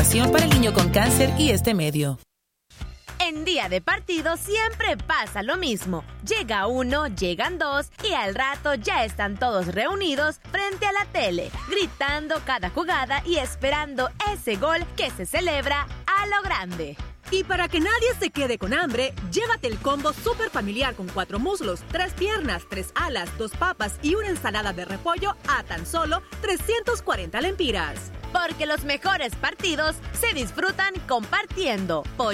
información para el niño con cáncer y este medio. En día de partido siempre pasa lo mismo. Llega uno, llegan dos y al rato ya están todos reunidos frente a la tele, gritando cada jugada y esperando ese gol que se celebra a lo grande. Y para que nadie se quede con hambre, llévate el combo súper familiar con 4 muslos, 3 piernas, 3 alas, 2 papas y una ensalada de repollo a tan solo 340 lempiras. Porque los mejores partidos se disfrutan compartiendo.